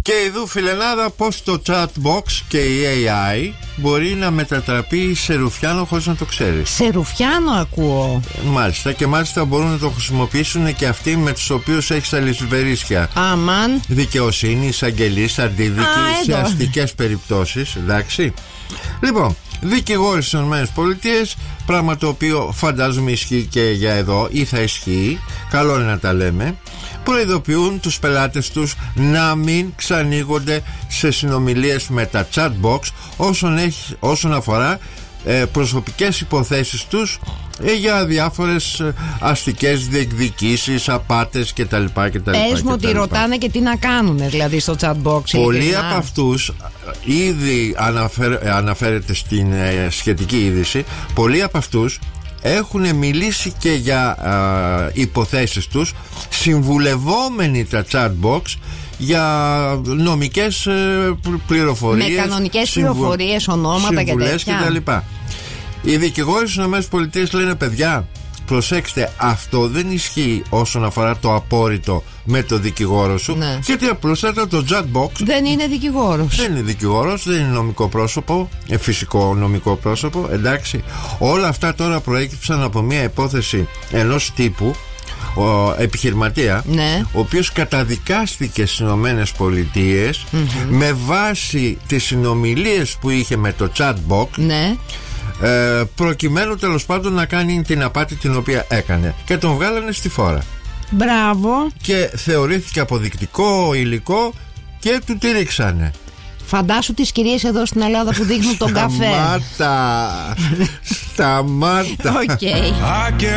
Και ειδού φιλενάδα πως το chatbox και η AI μπορεί να μετατραπεί σε ρουφιάνο χωρίς να το ξέρεις. Σε ρουφιάνο ακούω. Μάλιστα, και μάλιστα μπορούν να το χρησιμοποιήσουν και αυτοί με τους οποίους έχεις αλυσβερίσια. Αμάν. Δικαιοσύνη, εισαγγελείς, αντίδικοι σε αστικές περιπτώσεις. Εντάξει. Λοιπόν, δικηγόροι στις ΗΠΑ, πράγμα το οποίο φαντάζομαι ισχύει και για εδώ ή θα ισχύει, καλό είναι να τα λέμε, προειδοποιούν τους πελάτες τους να μην ξανοίγονται σε συνομιλίες με τα chatbox όσον αφορά προσωπικές υποθέσεις τους για διάφορες αστικές διεκδικήσεις, απάτες κτλ. Πες μου ότι ρωτάνε και τι να κάνουν δηλαδή στο chatbox. Πολλοί από αυτούς, ήδη αναφέρεται στην σχετική είδηση, πολλοί από αυτούς έχουν μιλήσει και για υποθέσεις τους, συμβουλευόμενοι τα chatbox για νομικές πληροφορίες, με κανονικές πληροφορίες, ονόματα και τέτοια. Οι δικηγόροι στις ΗΠΑ λένε, παιδιά, προσέξτε, αυτό δεν ισχύει όσον αφορά το απόρριτο με το δικηγόρο σου, ναι. Γιατί απλούστατα το chatbox δεν είναι δικηγόρος. Δεν είναι δικηγόρος, δεν είναι νομικό πρόσωπο, φυσικό νομικό πρόσωπο, εντάξει. Όλα αυτά τώρα προέκυψαν από μια υπόθεση ενός τύπου, επιχειρηματία, ναι. Ο οποίος καταδικάστηκε στις Ηνωμένες Πολιτείες με βάση τις συνομιλίες που είχε με το chatbox, ναι. Προκειμένου τέλος πάντων να κάνει την απάτη την οποία έκανε, και τον βγάλανε στη φόρα. Μπράβο. Και θεωρήθηκε αποδεικτικό υλικό και του τη ρίξανε. Φαντάσου τις κυρίες εδώ στην Ελλάδα που δείχνουν τον καφέ. Σταμάτα. Σταμάτα. Οκ.